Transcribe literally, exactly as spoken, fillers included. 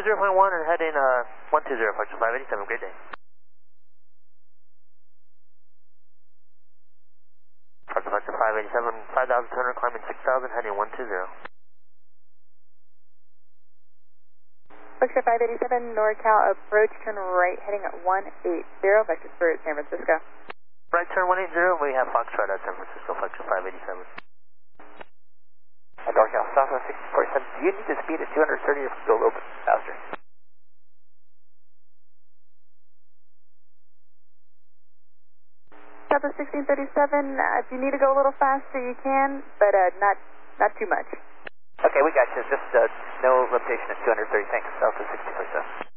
two zero point one and heading uh, one two zero, Foxtrot five eighty-seven, great day. Foxtrot five eighty-seven, five thousand two hundred, climbing six thousand, heading one two zero. Foxtrot five eighty-seven, NorCal approach, turn right, heading at one eight zero, vector for San Francisco. Right turn one eight zero, we have Foxtrot at San Francisco, Foxtrot five eighty-seven. At NorCal, Southwest six four seven, do you need to speed at two hundred thirty or go a little bit faster? Southwest sixteen thirty-seven, uh, if you need to go a little faster, you can, but uh, not not too much. Okay, we got you. Just uh, no limitation at two hundred thirty. Thanks, Southwest sixteen forty-seven.